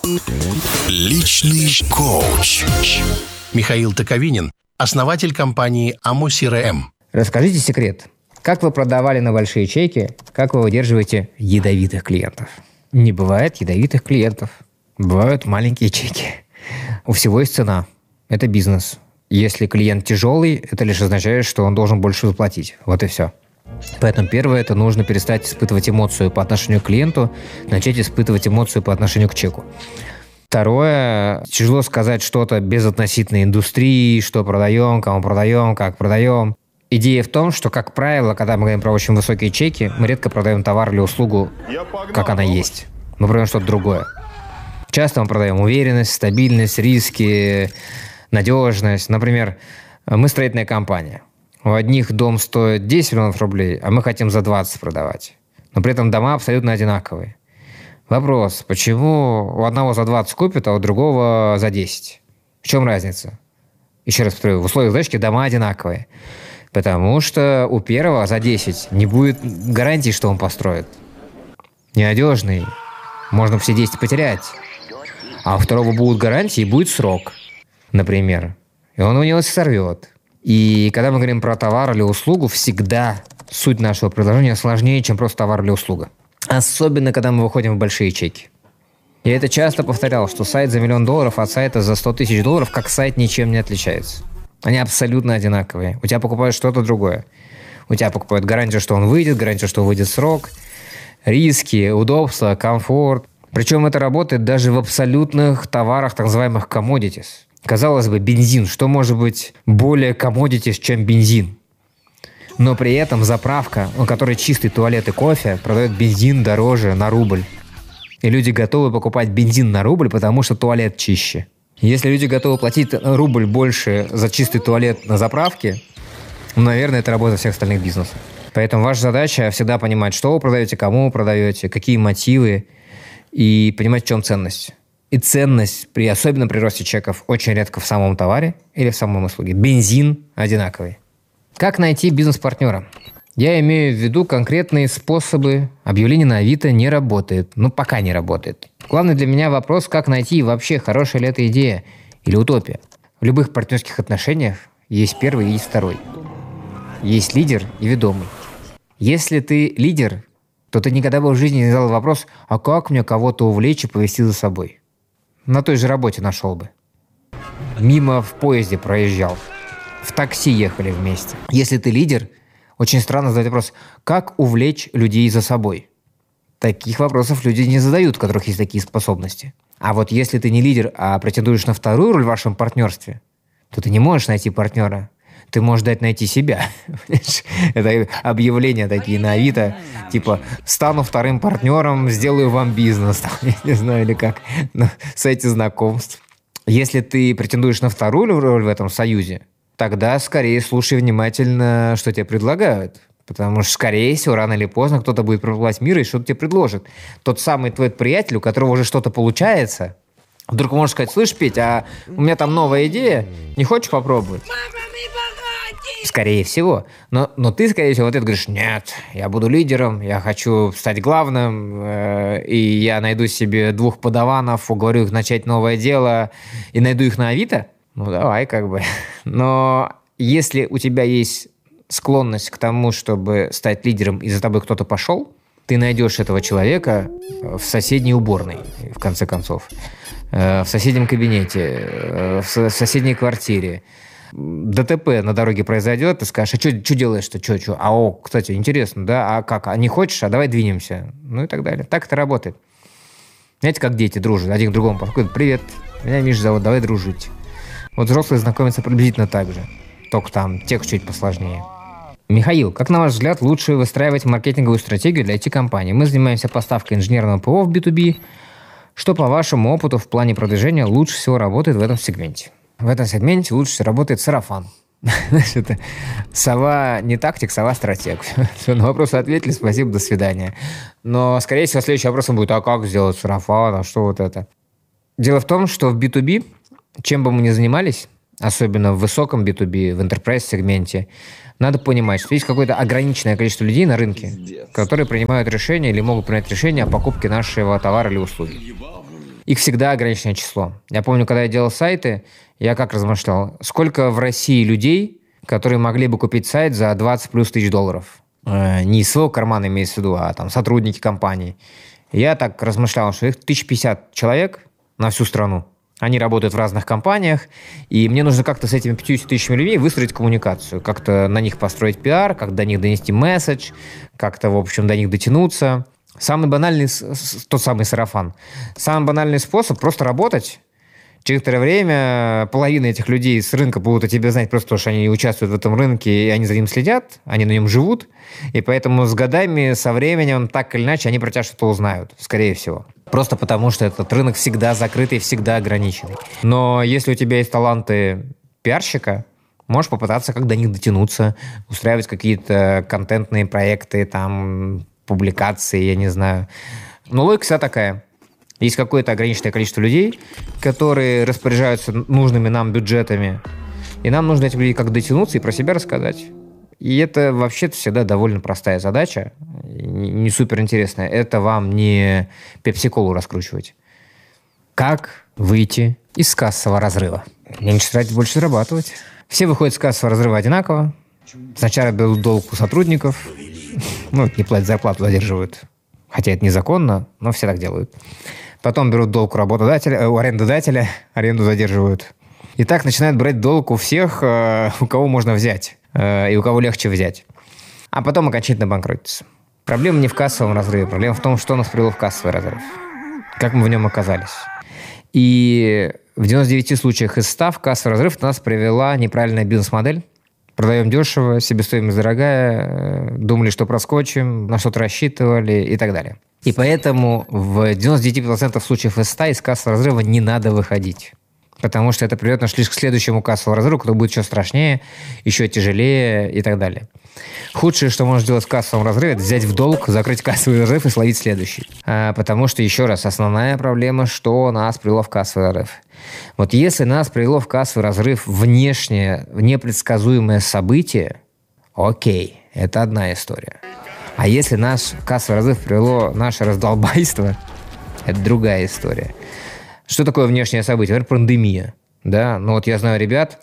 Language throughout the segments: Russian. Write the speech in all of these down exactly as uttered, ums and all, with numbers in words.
Личный коуч. Михаил Токовинин, основатель компании АМО-СИРЭМ. Расскажите секрет. Как вы продавали на большие чеки, как вы выдерживаете ядовитых клиентов? Не бывает ядовитых клиентов. Бывают маленькие чеки. У всего есть цена. Это бизнес. Если клиент тяжелый, это лишь означает, что он должен больше заплатить. Вот и все. Поэтому первое, это нужно перестать испытывать эмоцию по отношению к клиенту, начать испытывать эмоцию по отношению к чеку. Второе, тяжело сказать что-то безотносительно индустрии, что продаем, кому продаем, как продаем. Идея в том, что, как правило, когда мы говорим про очень высокие чеки, мы редко продаем товар или услугу, как она есть. Мы продаем что-то другое. Часто мы продаем уверенность, стабильность, риски, надежность. Например, мы строительная компания. У одних дом стоит десять миллионов рублей, а мы хотим за двадцать продавать. Но при этом дома абсолютно одинаковые. Вопрос, почему у одного за двадцать купят, а у другого за десять? В чем разница? Еще раз повторю, в условиях сдачи дома одинаковые. Потому что у первого за десять не будет гарантии, что он построит. Ненадежный. Можно все десять потерять. А у второго будут гарантии и будет срок, например. И он у него сорвет. И когда мы говорим про товар или услугу, всегда суть нашего предложения сложнее, чем просто товар или услуга. Особенно, когда мы выходим в большие чеки. Я это часто повторял, что сайт за миллион долларов от сайта за сто тысяч долларов как сайт ничем не отличается. Они абсолютно одинаковые. У тебя покупают что-то другое. У тебя покупают гарантию, что он выйдет, гарантию, что выйдет срок, риски, удобства, комфорт. Причем это работает даже в абсолютных товарах, так называемых commodities. Казалось бы, бензин. Что может быть более commodities, чем бензин? Но при этом заправка, у которой чистый туалет и кофе, продает бензин дороже на рубль. И люди готовы покупать бензин на рубль, потому что туалет чище. Если люди готовы платить рубль больше за чистый туалет на заправке, ну, наверное, это работа всех остальных бизнесов. Поэтому ваша задача всегда понимать, что вы продаете, кому вы продаете, какие мотивы, и понимать, в чем ценность. И ценность, при, особенно при росте чеков, очень редко в самом товаре или в самом услуге. Бензин одинаковый. Как найти бизнес-партнера? Я имею в виду конкретные способы. Объявление на Авито не работает. Ну, пока не работает. Главный для меня вопрос, как найти вообще, хорошая ли эта идея или утопия. В любых партнерских отношениях есть первый и есть второй. Есть лидер и ведомый. Если ты лидер, то ты никогда бы в жизни не задал вопрос, а как мне кого-то увлечь и повести за собой? На той же работе нашел бы. Мимо в поезде проезжал. В такси ехали вместе. Если ты лидер, очень странно задать вопрос, как увлечь людей за собой? Таких вопросов люди не задают, у которых есть такие способности. А вот если ты не лидер, а претендуешь на вторую роль в вашем партнерстве, то ты не можешь найти партнера. Ты можешь дать найти себя. Это объявления такие на Авито, типа «стану вторым партнером, сделаю вам бизнес». Я не знаю, или как на сайте знакомств. Если ты претендуешь на вторую роль в этом союзе, тогда скорее слушай внимательно, что тебе предлагают. Потому что, скорее всего, рано или поздно кто-то будет проплывать мир и что-то тебе предложит. Тот самый твой приятель, у которого уже что-то получается, вдруг можешь сказать: «Слышь, Петь, а у меня там новая идея, не хочешь попробовать?» Скорее всего. Но, но ты, скорее всего, вот это говоришь: «Нет, я буду лидером, я хочу стать главным, э, и я найду себе двух подаванов, уговорю их начать новое дело и найду их на Авито». Ну, давай, как бы. Но если у тебя есть склонность к тому, чтобы стать лидером, и за тобой кто-то пошел, ты найдешь этого человека в соседней уборной, в конце концов, в соседнем кабинете, в соседней квартире. ДТП на дороге произойдет, ты скажешь: а что делаешь-то, что, что? А, о, кстати, интересно, да? А как? А не хочешь? А давай двинемся. Ну и так далее. Так это работает. Знаете, как дети дружат. Один к другому подходит: «Привет, меня Миша зовут, давай дружить». Вот взрослые знакомятся приблизительно так же. Только там текст чуть посложнее. Михаил, как на ваш взгляд лучше выстраивать маркетинговую стратегию для ай ти-компании? Мы занимаемся поставкой инженерного ПО в би ту би. Что, по вашему опыту, в плане продвижения лучше всего работает в этом сегменте? В этом сегменте лучше всего работает сарафан. Это сова не тактик, сова стратег. Все, на вопрос ответили, спасибо, до свидания. Но, скорее всего, следующий вопрос будет: а как сделать сарафан, а что вот это? Дело в том, что в би ту би, чем бы мы ни занимались, особенно в высоком би ту би, в enterprise-сегменте, надо понимать, что есть какое-то ограниченное количество людей на рынке, которые принимают решения или могут принять решение о покупке нашего товара или услуги. Их всегда ограниченное число. Я помню, когда я делал сайты, я как размышлял, сколько в России людей, которые могли бы купить сайт за двадцать плюс тысяч долларов. Э, не из своего кармана имеется в виду, а там сотрудники компании. Я так размышлял, что их тысяча пятьдесят человек на всю страну. Они работают в разных компаниях, и мне нужно как-то с этими пятьюдесятью тысячами людей выстроить коммуникацию, как-то на них построить пиар, как до них донести месседж, как-то, в общем, до них дотянуться. Самый банальный, тот самый сарафан. Самый банальный способ – просто работать. Через некоторое время половина этих людей с рынка будут о тебе знать просто потому, что они участвуют в этом рынке, и они за ним следят, они на нем живут, и поэтому с годами, со временем, так или иначе, они про тебя что-то узнают, скорее всего. Просто потому, что этот рынок всегда закрытый, всегда ограниченный. Но если у тебя есть таланты пиарщика, можешь попытаться как до них дотянуться, устраивать какие-то контентные проекты, там, публикации, я не знаю. Но логика вся такая. Есть какое-то ограниченное количество людей, которые распоряжаются нужными нам бюджетами, и нам нужно этим людям как дотянуться и про себя рассказать. И это вообще-то всегда довольно простая задача, не суперинтересная. Это вам не пепси-колу раскручивать. Как выйти из кассового разрыва? Меньше тратить, больше зарабатывать. Все выходят из кассового разрыва одинаково. Сначала берут долг у сотрудников, ну, не платят зарплату, задерживают. Хотя это незаконно, но все так делают. Потом берут долг у работодателя, у арендодателя, аренду задерживают. И так начинают брать долг у всех, у кого можно взять, и у кого легче взять. А потом окончательно банкротятся. Проблема не в кассовом разрыве, проблема в том, что нас привело в кассовый разрыв. Как мы в нем оказались. И в девяноста девяти случаях из ста в кассовый разрыв нас привела неправильная бизнес-модель. Продаем дешево, себестоимость дорогая, думали, что проскочим, на что-то рассчитывали и так далее. И поэтому в девяноста девяти процентах случаев из ста из кассового разрыва не надо выходить. Потому что это приведет нас лишь к следующему кассовому разрыву, который будет еще страшнее, еще тяжелее и так далее. Худшее, что можно сделать в кассовом разрыве, это взять в долг, закрыть кассовый разрыв и словить следующий. А, потому что, еще раз, основная проблема, что нас привело в кассовый разрыв. Вот если нас привело в кассовый разрыв внешнее, непредсказуемое событие, окей, это одна история. А если наш кассовый разрыв привело наше раздолбайство, это другая история. Что такое внешнее событие? Например, пандемия. Да? Ну вот я знаю ребят,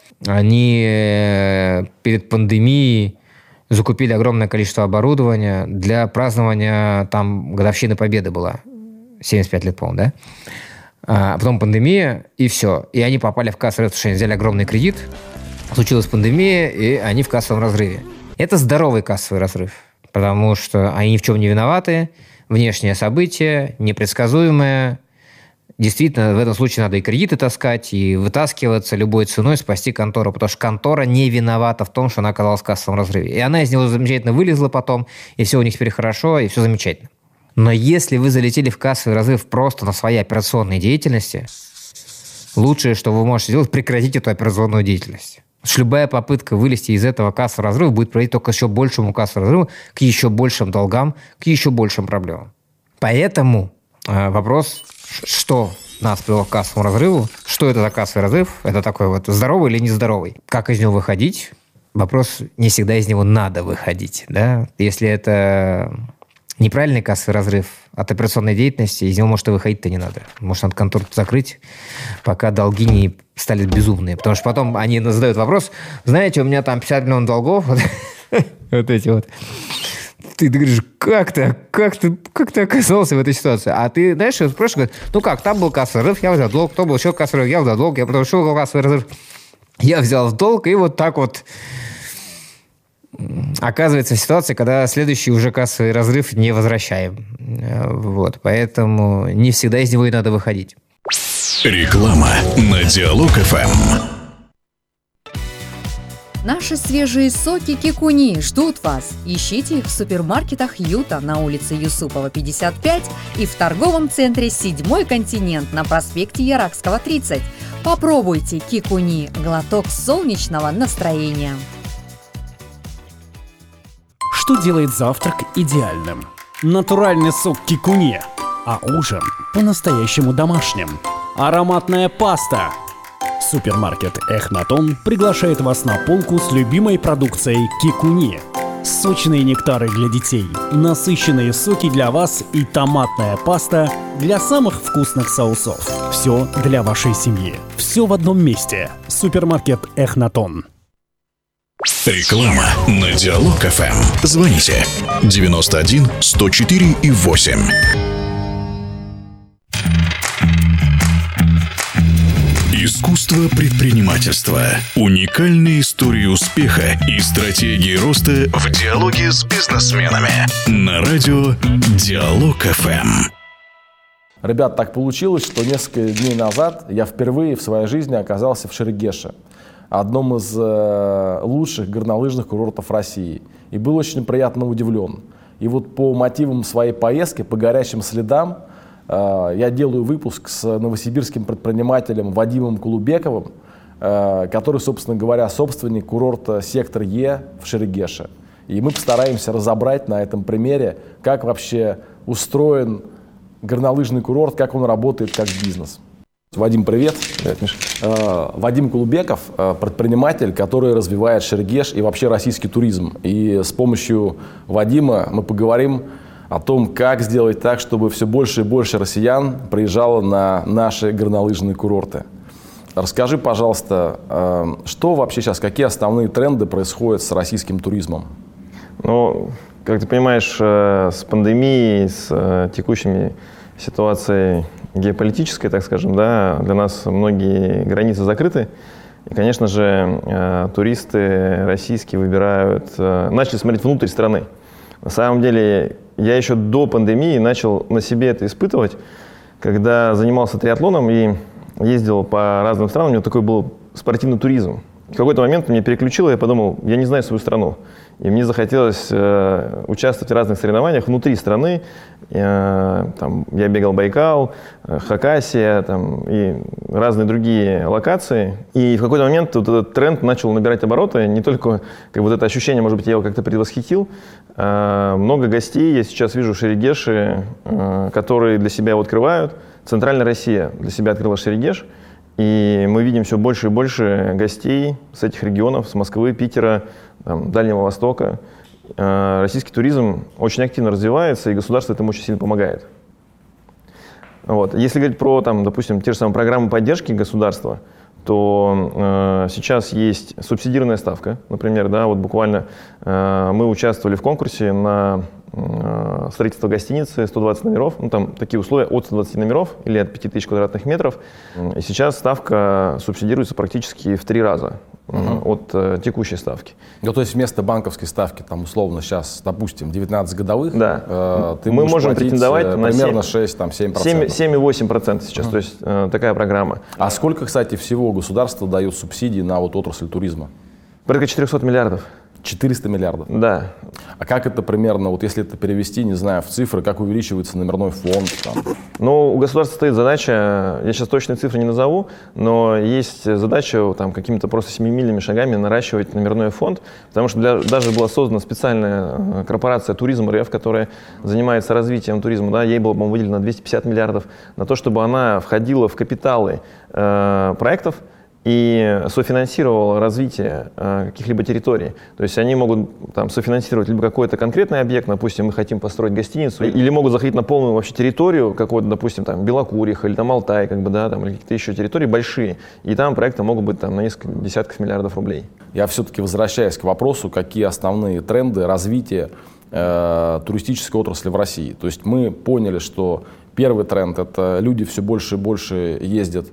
они перед пандемией закупили огромное количество оборудования для празднования, там, годовщины Победы была. семьдесят пять лет, по-моему, да? А потом пандемия, и все. И они попали в кассовый разрыв, потому что они взяли огромный кредит, случилась пандемия, и они в кассовом разрыве. Это здоровый кассовый разрыв, потому что они ни в чем не виноваты, внешнее событие, непредсказуемое. Действительно, в этом случае надо и кредиты таскать, и вытаскиваться любой ценой, спасти контору, потому что контора не виновата в том, что она оказалась в кассовом разрыве. И она из него замечательно вылезла потом, и все у них теперь хорошо, и все замечательно. Но если вы залетели в кассовый разрыв просто на своей операционной деятельности, лучшее, что вы можете сделать, прекратить эту операционную деятельность. Потому что любая попытка вылезти из этого кассового разрыва будет приводить только к еще большему кассовому разрыву, к еще большим долгам, к еще большим проблемам. Поэтому э, вопрос, что нас привело к кассовому разрыву, что это за кассовый разрыв, это такой вот здоровый или нездоровый, как из него выходить, вопрос, не всегда из него надо выходить. Да? Если это неправильный кассовый разрыв от операционной деятельности, из него, может, и выходить-то не надо. Может, надо контору закрыть, пока долги не стали безумные. Потому что потом они задают вопрос, знаете, у меня там пятьдесят миллионов долгов, вот эти вот. Ты говоришь, как ты, как ты, как ты оказался в этой ситуации? А ты, знаешь, спрашиваешь, говорит, ну как, там был кассовый разрыв, я взял долг, кто был еще кассовый разрыв, я взял долг, я потом шел в кассовый разрыв, я взял в долг, и вот так вот оказывается ситуация, когда следующий уже кассовый разрыв не возвращаем. Вот, поэтому не всегда из него и надо выходить. Реклама на Диалог эф эм. Наши свежие соки Кикуни ждут вас. Ищите их в супермаркетах Юта на улице Юсупова, пятьдесят пять и в торговом центре «Седьмой континент» на проспекте Яракского, тридцать. Попробуйте Кикуни – глоток солнечного настроения. Что делает завтрак идеальным? Натуральный сок Кикуни, а ужин по-настоящему домашним. Ароматная паста. Супермаркет «Эхнатон» приглашает вас на полку с любимой продукцией Кикуни. Сочные нектары для детей, насыщенные соки для вас и томатная паста для самых вкусных соусов. Все для вашей семьи. Все в одном месте. Супермаркет «Эхнатон». Реклама на Диалог эф эм. Звоните девяносто один сто четыре и восемь. Искусство предпринимательства. Уникальные истории успеха и стратегии роста в диалоге с бизнесменами. На радио Диалог эф эм. Ребят, так получилось, что несколько дней назад я впервые в своей жизни оказался в Шерегеше, одном из э, лучших горнолыжных курортов России. И был очень приятно удивлен. И вот по мотивам своей поездки, по горячим следам, э, я делаю выпуск с новосибирским предпринимателем Вадимом Кулубековым, э, который, собственно говоря, собственник курорта «Сектор Е» в Шерегеше. И мы постараемся разобрать на этом примере, как вообще устроен горнолыжный курорт, как он работает как бизнес. Вадим, привет. Привет, Миша. Вадим Кулубеков – предприниматель, который развивает Шерегеш и вообще российский туризм. И с помощью Вадима мы поговорим о том, как сделать так, чтобы все больше и больше россиян приезжало на наши горнолыжные курорты. Расскажи, пожалуйста, что вообще сейчас, какие основные тренды происходят с российским туризмом? Ну, как ты понимаешь, с пандемией, с текущими ситуацией геополитической, так скажем, да, для нас многие границы закрыты. И, конечно же, туристы российские выбирают, начали смотреть внутрь страны. На самом деле, я еще до пандемии начал на себе это испытывать, когда занимался триатлоном и ездил по разным странам, у меня такой был спортивный туризм. В какой-то момент меня переключило, я подумал, я не знаю свою страну. И мне захотелось э, участвовать в разных соревнованиях внутри страны. Э, там, я бегал Байкал, э, Хакасия там, и разные другие локации. И в какой-то момент вот этот тренд начал набирать обороты. Не только как, вот это ощущение, может быть, я его как-то предвосхитил. Э, много гостей я сейчас вижу в Шерегеше, э, которые для себя его открывают. Центральная Россия для себя открыла Шерегеш. И мы видим все больше и больше гостей с этих регионов, с Москвы, Питера, там, Дальнего Востока. Российский туризм очень активно развивается, и государство этому очень сильно помогает. Вот. Если говорить про, там, допустим, те же самые программы поддержки государства, то э, сейчас есть субсидированная ставка. Например, да, вот буквально э, мы участвовали в конкурсе на э, строительство гостиницы сто двадцать номеров. Ну, там такие условия от ста двадцати номеров или от пяти тысяч квадратных метров. И сейчас ставка субсидируется практически в три раза uh-huh. от э, текущей ставки. Ну, то есть вместо банковской ставки, там, условно, сейчас, допустим, девятнадцать годовых, да. э, ты мы можем претендовать э, на примерно шесть-семь процентов. семь и восемь десятых процента сейчас, uh-huh. то есть э, такая программа. А сколько, кстати, всего государство дает субсидий на вот отрасль туризма? Порядка четыреста миллиардов. четыреста миллиардов? Да. А как это примерно, вот если это перевести, не знаю, в цифры, как увеличивается номерной фонд? Там? Ну, у государства стоит задача, я сейчас точные цифры не назову, но есть задача там какими-то просто семимильными шагами наращивать номерной фонд, потому что для, даже была создана специальная корпорация «Туризм РФ», которая занимается развитием туризма, да, ей было, по-моему, выделено двести пятьдесят миллиардов на то, чтобы она входила в капиталы э, проектов и софинансировала развитие э, каких-либо территорий. То есть они могут там софинансировать либо какой-то конкретный объект, допустим, мы хотим построить гостиницу, или могут заходить на полную вообще территорию какой-то, допустим, там Белокуриха или там Алтай, как бы, да, там, или какие-то еще территории большие, и там проекты могут быть там на несколько десятков миллиардов рублей. Я все-таки возвращаюсь к вопросу, какие основные тренды развития э, туристической отрасли в России. То есть мы поняли, что первый тренд – это люди все больше и больше ездят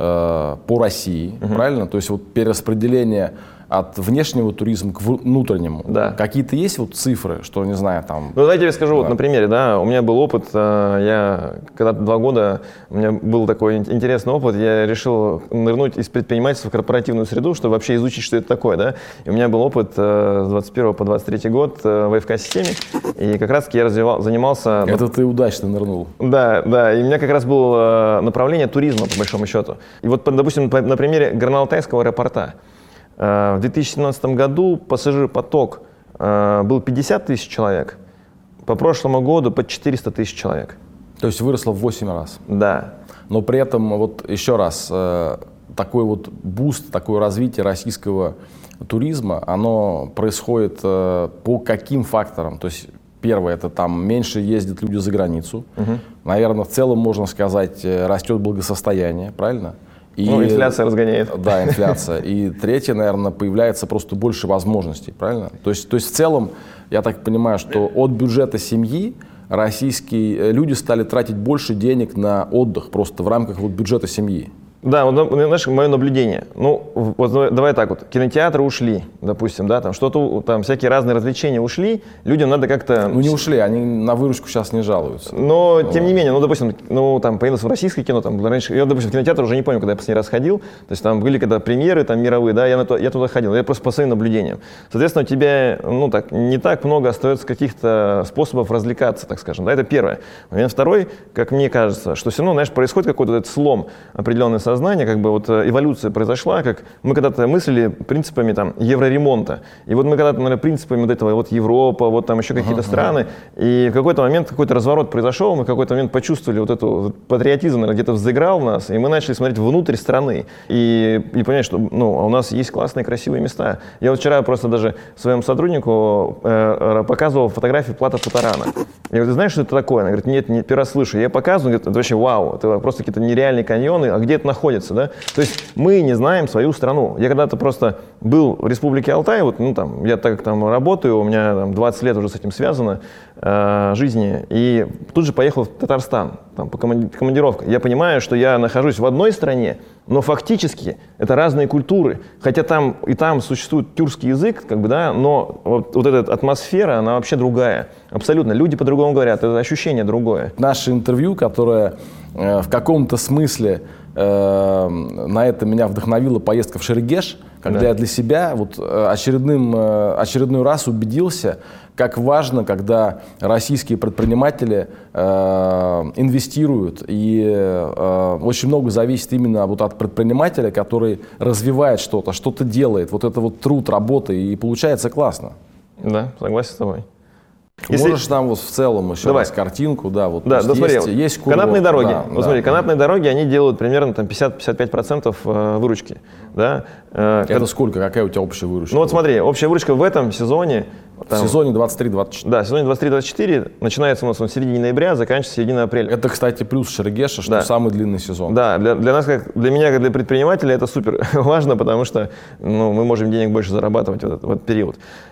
по России, uh-huh. правильно? То есть вот перераспределение от внешнего туризма к внутреннему. Да. Какие-то есть вот цифры, что, не знаю, там... Ну, давайте я тебе скажу, да. вот на примере, да, у меня был опыт, я когда-то два года, у меня был такой интересный опыт, я решил нырнуть из предпринимательства в корпоративную среду, чтобы вообще изучить, что это такое, да, и у меня был опыт с двадцать первого по двадцать третий год в эй эф ка-системе, и как раз-таки я развивал, занимался... Это ты удачно нырнул. Да, да, и у меня как раз было направление туризма, по большому счету. И вот, допустим, на примере Горно-Алтайского аэропорта. В две тысячи семнадцатом году пассажиропоток был пятьдесят тысяч человек, по прошлому году под четыреста тысяч человек. То есть выросло в восемь раз? Да. Но при этом, вот еще раз, такой вот буст, такое развитие российского туризма, оно происходит э, по каким факторам? То есть первое, это там меньше ездят люди за границу. Угу. Наверное, в целом можно сказать, растет благосостояние, правильно? И, ну, инфляция разгоняет. Да, инфляция. И третье, наверное, появляется просто больше возможностей, правильно? То есть, то есть в целом, я так понимаю, что от бюджета семьи российские люди стали тратить больше денег на отдых просто в рамках вот бюджета семьи. Да, вот, знаешь, мое наблюдение. Ну, вот давай так вот, кинотеатры ушли, допустим, да, там что-то, там всякие разные развлечения ушли, людям надо как-то... Ну, не ушли, они на выручку сейчас не жалуются. Но, тем не менее, ну, допустим, ну, там, появилось в российское кино, там, раньше, я, допустим, в кинотеатр уже не помню, когда я последний раз ходил, то есть там были когда премьеры, там, мировые, да, я, на то, я туда ходил, я просто по своим наблюдениям. Соответственно, у тебя, ну, так, не так много остается каких-то способов развлекаться, так скажем, да, это первое. Момент второй, как мне кажется, что все равно, знаешь, происходит какой-то этот слом определенный сознание, как бы вот эволюция произошла, как мы когда-то мыслили принципами там евроремонта, и вот мы когда-то, наверное, принципами вот этого, вот Европа, вот там еще какие-то uh-huh. страны, и в какой-то момент какой-то разворот произошел, мы в какой-то момент почувствовали вот эту вот патриотизм, наверное, где-то взыграл в нас, и мы начали смотреть внутрь страны, и, и понять, что, ну, у нас есть классные, красивые места. Я вот вчера просто даже своему сотруднику э, показывал фотографии Плата Путарана. Я говорю, ты знаешь, что это такое? Она говорит, нет, не первый раз слышу. Я показываю, говорит, это вообще вау, это просто какие-то нереальные каньоны, а где это находится, да? То есть мы не знаем свою страну. Я когда-то просто был в Республике Алтай, вот, ну, там, я так как там работаю, у меня там, двадцать лет уже с этим связано, э, жизни, и тут же поехал в Татарстан, там, по командировке. Я понимаю, что я нахожусь в одной стране, но фактически это разные культуры. Хотя там и там существует тюркский язык, как бы, да, но вот, вот эта атмосфера, она вообще другая. Абсолютно. Люди по-другому говорят, это ощущение другое. Наше интервью, которое э, в каком-то смысле э, на это меня вдохновила поездка в Шерегеш, когда да. я для себя вот очередным, э, очередной раз убедился, как важно, когда российские предприниматели э, инвестируют, и э, очень много зависит именно вот от предпринимателя, который развивает что-то, что-то делает, вот это вот труд, работа, и получается классно. Да, согласен с тобой. Если... Можешь нам вот в целом еще Давай. раз картинку, да, вот да, да, есть, смотри, есть курорт, канатные дороги. Да, вот да, смотри, да. канатные дороги, они делают примерно там пятьдесят-пятьдесят пять процентов выручки. Да? Это Как... сколько? Какая у тебя общая выручка? Ну вот смотри, общая выручка в этом сезоне. Там, в сезоне двадцать три двадцать четыре. Да, в сезоне двадцать три двадцать четыре начинается у нас в середине ноября, заканчивается середина апреля. Это, кстати, плюс Шерегеша, что да. самый длинный сезон. Да, для, для нас, как для меня, как для предпринимателя, это супер важно, потому что ну, мы можем денег больше зарабатывать в этот, в этот период.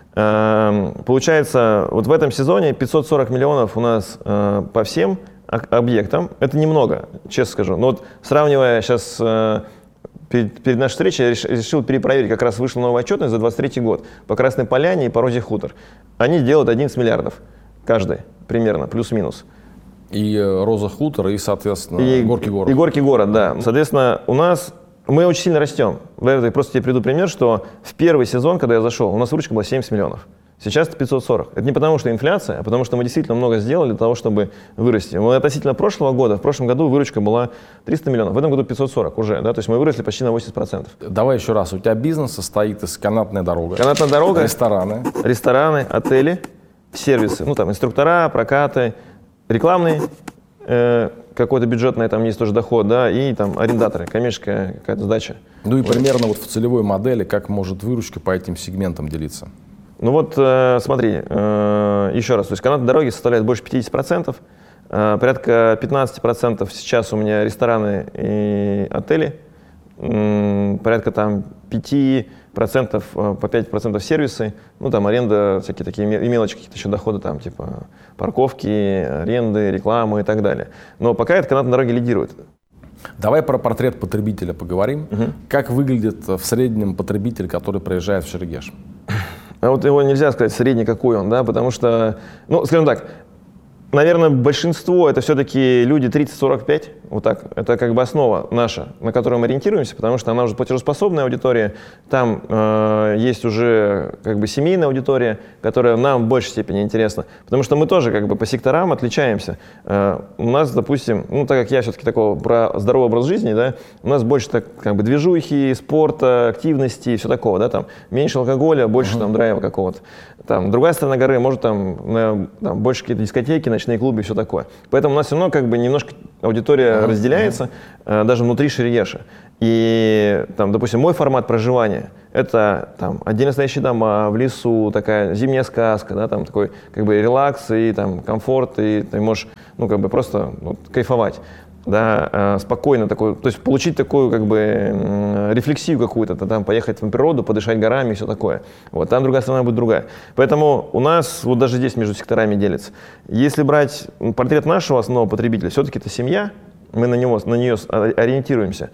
Получается, вот в этом сезоне пятьсот сорок миллионов у нас э, по всем объектам. Это немного, честно скажу. Но вот сравнивая сейчас э, перед, перед нашей встречей, я решил, решил перепроверить, как раз вышла новая отчетность за двадцать третий год по Красной Поляне и по Розе Хутор. Они делают одиннадцать миллиардов каждый, примерно, плюс-минус. И Роза Хутор, и, соответственно, и, Горький город. И Горький город, да. Соответственно, у нас... Мы очень сильно растем. Я просто тебе приведу пример, что в первый сезон, когда я зашел, у нас выручка была семьдесят миллионов. Сейчас это пятьсот сорок. Это не потому, что инфляция, а потому, что мы действительно много сделали для того, чтобы вырасти. Мы относительно прошлого года, в прошлом году выручка была триста миллионов, в этом году пятьсот сорок уже, да, то есть мы выросли почти на восемьдесят процентов. Давай еще раз, у тебя бизнес состоит из канатная дорога. Канатная дорога, рестораны. Рестораны, отели, сервисы, ну там инструктора, прокаты, рекламные, э, какой-то бюджетный там есть тоже доход, да, и там арендаторы, коммерческая какая-то сдача. Ну и вот. Примерно вот в целевой модели, как может выручка по этим сегментам делиться? Ну вот, э, смотри, э, еще раз, то есть канатные дороги составляют больше пятьдесят процентов, э, порядка пятнадцать процентов сейчас у меня рестораны и отели, э, порядка там пять процентов, э, по пять процентов сервисы, ну там аренда, всякие такие мелочи, какие-то еще доходы, там типа парковки, аренды, рекламы и так далее. Но пока это канатные дороги лидируют. Давай про портрет потребителя поговорим. Угу. Как выглядит в среднем потребитель, который приезжает в Шерегеш? А вот его нельзя сказать средний какой он, да, потому что, ну, скажем так, наверное, большинство это все-таки люди тридцать сорок пять, вот так, это как бы основа наша, на которую мы ориентируемся, потому что она уже платежеспособная аудитория, там э, есть уже как бы семейная аудитория, которая нам в большей степени интересна, потому что мы тоже как бы по секторам отличаемся. Э, у нас, допустим, ну так как я все-таки такого про здоровый образ жизни, да, у нас больше так как бы движухи, спорта, активности и все такого, да, там меньше алкоголя, больше uh-huh. там драйва какого-то. Там другая сторона горы, может там, на, там больше какие-то дискотеки, ночные клубы и все такое. Поэтому у нас все равно как бы немножко аудитория uh-huh. разделяется, uh-huh. Э, даже внутри Шерегеша. И там, допустим, мой формат проживания – Это там отдельно стоящие дома, в лесу, такая зимняя сказка, да, там такой как бы релакс и там комфорт, и ты можешь, ну, как бы просто вот, кайфовать. Да, спокойно такой, то есть получить такую как бы рефлексию какую-то, там поехать в природу, подышать горами и все такое. Вот, там другая страна будет другая. Поэтому у нас вот даже здесь между секторами делится. Если брать портрет нашего основного потребителя, все-таки это семья, мы на, него, на нее ориентируемся.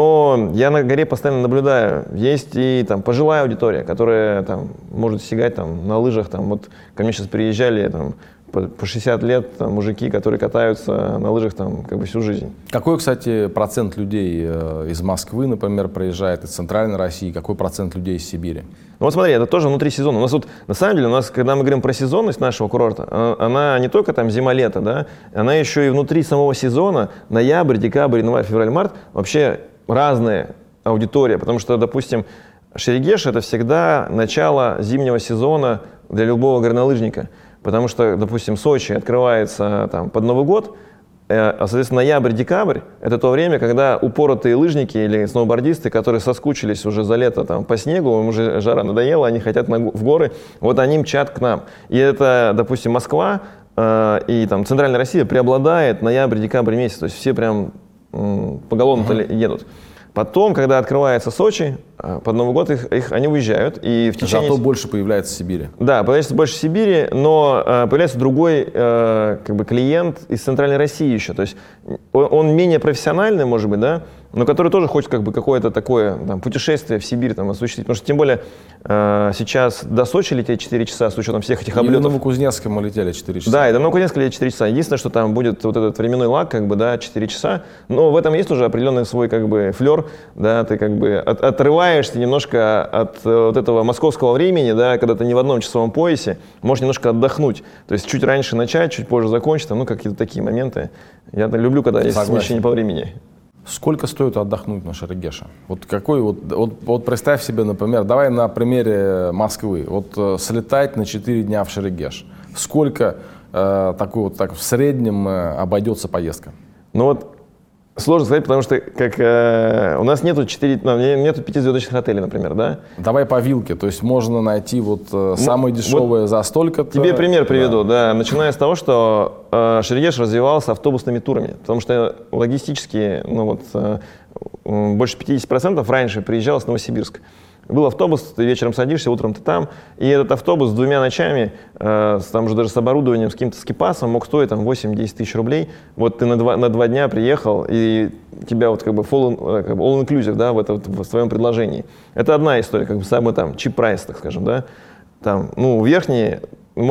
Но я на горе постоянно наблюдаю, есть и там пожилая аудитория, которая там может сигать там на лыжах, там вот ко мне сейчас приезжали там по шестьдесят лет там, мужики, которые катаются на лыжах там, как бы всю жизнь. Какой, кстати, процент людей э, из Москвы, например, проезжает, из Центральной России? Какой процент людей из Сибири? Ну вот смотри, это тоже внутри сезона. У нас вот, на самом деле, у нас, когда мы говорим про сезонность нашего курорта, она не только там зима-лето, да, она еще и внутри самого сезона, ноябрь, декабрь, январь, февраль, март, вообще разная аудитория. Потому что, допустим, Шерегеш — это всегда начало зимнего сезона для любого горнолыжника. Потому что, допустим, Сочи открывается там, под Новый год, а, соответственно, ноябрь-декабрь – это то время, когда упоротые лыжники или сноубордисты, которые соскучились уже за лето там, по снегу, им уже жара надоела, они хотят на, в горы, вот они мчат к нам. И это, допустим, Москва э, и там, Центральная Россия преобладает ноябрь-декабрь месяц, то есть все прям э, поголовно uh-huh. едут. Потом, когда открывается Сочи, под Новый год их, их, они уезжают. И в течение... Зато больше появляется в Сибири. Да, появляется больше в Сибири, но э, появляется другой э, как бы клиент из Центральной России еще. То есть он, он менее профессиональный, может быть, да, но который тоже хочет как бы какое-то такое там, путешествие в Сибирь там, осуществить. Потому что тем более э, сейчас до Сочи лететь четыре часа с учетом всех этих облетов. И до Новокузнецка мы летели четыре часа. Да, и до Новокузнецка летели четыре часа. Единственное, что там будет вот этот временной лаг, как бы, да, четыре часа. Но в этом есть уже определенный свой как бы флер, да, ты как бы от, отрываешься немножко от вот этого московского времени, да, когда ты не в одном часовом поясе, можешь немножко отдохнуть. То есть чуть раньше начать, чуть позже закончить, ну, какие-то такие моменты. Я люблю, когда есть смещение по времени. Сколько стоит отдохнуть на Шерегеше? Вот какой вот, вот, вот представь себе, например, давай на примере Москвы. Вот э, слетать на четыре дня в Шерегеш. Сколько э, такой вот так в среднем э, обойдется поездка? Ну вот сложно сказать, потому что как, э, у нас нету, четыре, ну, нету пятизвездочных отелей, например, да? Давай по вилке, то есть можно найти вот э, самое ну, дешевое вот за столько-то. Тебе пример приведу, да. да. Начиная с того, что э, Шерегеш развивался автобусными турами, потому что логистически, ну вот, э, больше пятьдесят процентов раньше приезжал с Новосибирска. Был автобус, ты вечером садишься, утром ты там, и этот автобус с двумя ночами, э, с, там же даже с оборудованием, с каким-то скипасом мог стоить там восемь-десять тысяч рублей. Вот ты на два, на два дня приехал, и тебя вот как бы full, как бы all inclusive, да, в, это, в своем предложении. Это одна история, как бы самый там cheap price, так скажем, да. Там, ну, верхние,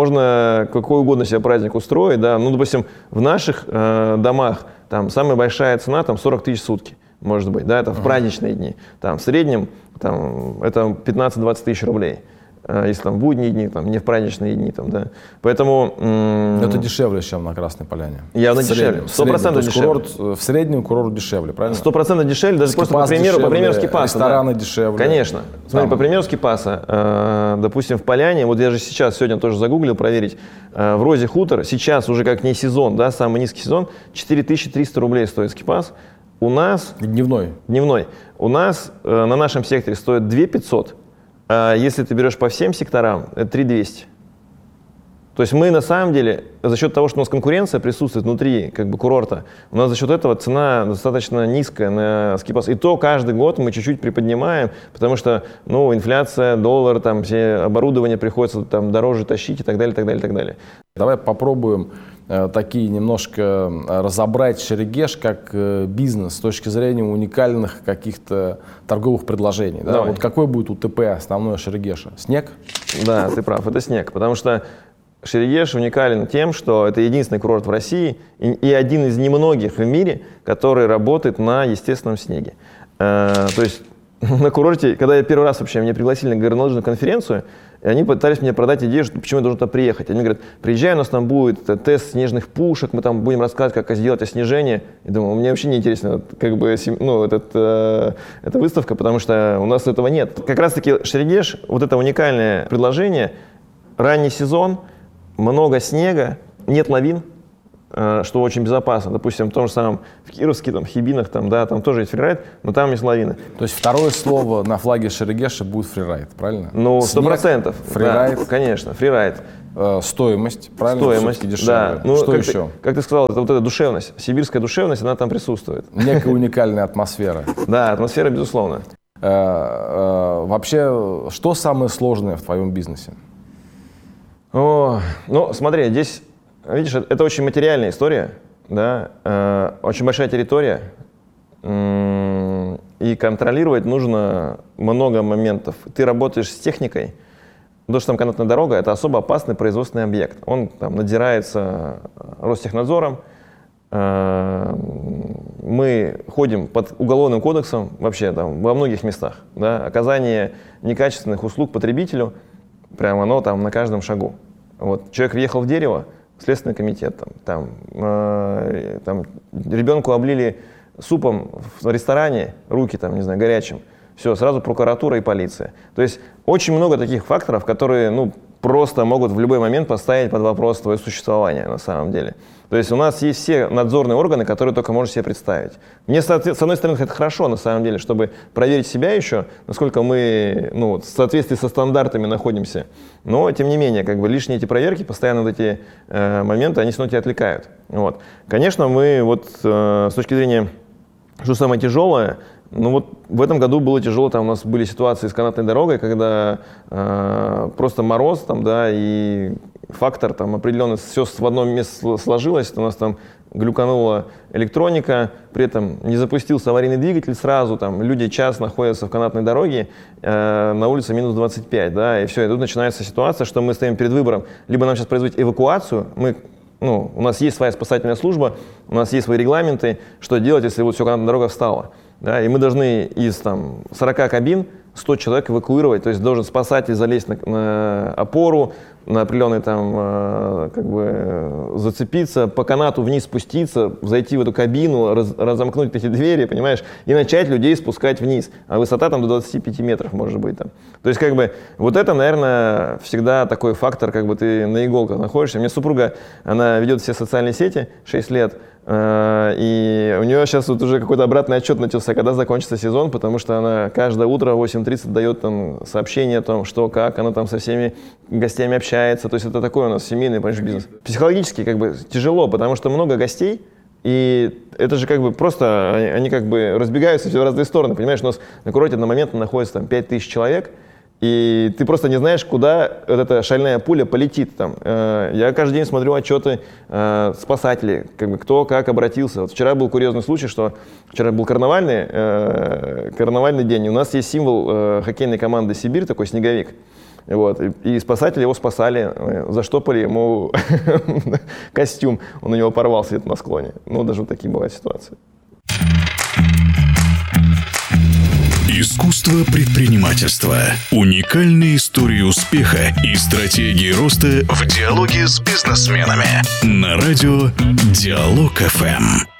можно какой угодно себе праздник устроить, да. Ну, допустим, в наших э, домах там самая большая цена там сорок тысяч в сутки. Может быть, да, это в праздничные дни. Там, в среднем там, это пятнадцать-двадцать тысяч рублей. Если там в будние дни, там, не в праздничные дни. Там, да. Поэтому... М- это дешевле, чем на Красной Поляне. Явно дешевле. Сто процентов дешевле. Курорт, в среднем курорт дешевле, правильно? Сто процентов дешевле, даже Скипас просто по примеру, дешевле, по примеру Скипаса. Рестораны да. дешевле. Конечно. Смотри, по примеру Скипаса, э, допустим, в Поляне, вот я же сейчас, сегодня тоже загуглил проверить, э, в Розе Хутор, сейчас уже как не сезон, да, самый низкий сезон, четыре тысячи триста рублей стоит Скипас. У нас... Дневной. Дневной. У нас э, на нашем секторе стоит две тысячи пятьсот, а если ты берешь по всем секторам, это три тысячи двести. То есть мы на самом деле, за счет того, что у нас конкуренция присутствует внутри как бы, курорта, у нас за счет этого цена достаточно низкая на Скипас. И то каждый год мы чуть-чуть приподнимаем, потому что ну, инфляция, доллар, там, все оборудование приходится там, дороже тащить и так далее, так далее, так далее. Давай попробуем э, такие немножко разобрать Шерегеш как э, бизнес с точки зрения уникальных каких-то торговых предложений. Да? Вот какой будет УТП основное Шерегеша? Снег? Да, ты прав, это снег, потому что Шерегеш уникален тем, что это единственный курорт в России и, и один из немногих в мире, который работает на естественном снеге. Э, то есть на курорте, когда я первый раз вообще меня пригласили на горнолыжную конференцию, и они пытались мне продать идею, что, почему я должен туда приехать. Они говорят, приезжай, у нас там будет тест снежных пушек, мы там будем рассказывать, как сделать оснежение. И думаю, мне вообще не интересно как бы, ну, этот, э, эта выставка, потому что у нас этого нет. Как раз-таки Шерегеш, вот это уникальное предложение, ранний сезон, много снега, нет лавин, что очень безопасно. Допустим, в том же самом в Кировске, там, в Хибинах, там, да, там тоже есть фрирайд, но там есть лавины. То есть второе слово на флаге Шерегеши будет фрирайд, правильно? Ну, сто процентов. Фрирайд. Да, конечно, фрирайд. Э, стоимость, правильно? Стоимость, да. Ну, что как еще? Ты, как ты сказал, это вот эта душевность, сибирская душевность, она там присутствует. Некая уникальная атмосфера. Да, атмосфера, безусловно. Э, э, вообще, что самое сложное в твоем бизнесе? О, ну, смотри, здесь, видишь, это очень материальная история, да, э, очень большая территория, э, и контролировать нужно много моментов. Ты работаешь с техникой, потому что там канатная дорога – это особо опасный производственный объект. Он там надзирается Ростехнадзором, э, мы ходим под уголовным кодексом вообще там во многих местах, да, оказание некачественных услуг потребителю – прямо оно там на каждом шагу. Вот. Человек въехал в дерево, Следственный комитет, там, там, э, там ребенку облили супом в ресторане, руки там, не знаю, горячим. Все, сразу прокуратура и полиция. То есть очень много таких факторов, которые, ну, просто могут в любой момент поставить под вопрос твое существование на самом деле. То есть у нас есть все надзорные органы, которые только можешь себе представить. Мне, с одной стороны, это хорошо на самом деле, чтобы проверить себя еще, насколько мы, ну, в соответствии со стандартами находимся. Но, тем не менее, как бы лишние эти проверки, постоянно вот эти э, моменты, они снова тебя отвлекают. Вот. Конечно, мы вот э, с точки зрения, что самое тяжелое, ну вот в этом году было тяжело, там у нас были ситуации с канатной дорогой, когда э, просто мороз, там, да, и фактор там определенно, все в одном месте сложилось, у нас там глюканула электроника, при этом не запустился аварийный двигатель сразу, там люди час находятся в канатной дороге, э, на улице минус двадцать пять, да, и все, и тут начинается ситуация, что мы стоим перед выбором, либо нам сейчас производить эвакуацию, мы, ну, у нас есть своя спасательная служба, у нас есть свои регламенты, что делать, если вот все, канатная дорога встала. Да, и мы должны из там, сорока кабин сто человек эвакуировать, то есть должен спасатель залезть на, на опору, на определенный там, э, как бы зацепиться, по канату вниз спуститься, зайти в эту кабину, раз, разомкнуть эти двери, понимаешь, и начать людей спускать вниз. А высота там до двадцати пяти метров может быть там. То есть как бы вот это, наверное, всегда такой фактор, как бы ты на иголках находишься. У меня супруга, она ведет все социальные сети шесть лет, и у нее сейчас вот уже какой-то обратный отчет начался, когда закончится сезон, потому что она каждое утро в восемь тридцать дает там сообщение о том, что, как, она там со всеми гостями общается. То есть это такой у нас семейный, понимаешь, бизнес. Психологически как бы тяжело, потому что много гостей, и это же как бы просто, они, они как бы разбегаются все в разные стороны, понимаешь, у нас на курорте одномоментно находится там пять тысяч человек, и ты просто не знаешь, куда вот эта шальная пуля полетит. Там. Я каждый день смотрю отчеты спасателей, как бы, кто как обратился. Вот вчера был курьезный случай, что вчера был карнавальный, карнавальный день, и у нас есть символ хоккейной команды «Сибирь», такой снеговик. Вот. И, и спасатели его спасали, заштопали ему костюм, он у него порвался где-то на склоне. Ну, даже вот такие бывают ситуации. Искусство предпринимательства. Уникальные истории успеха и стратегии роста в диалоге с бизнесменами. На радио Диалог эф эм.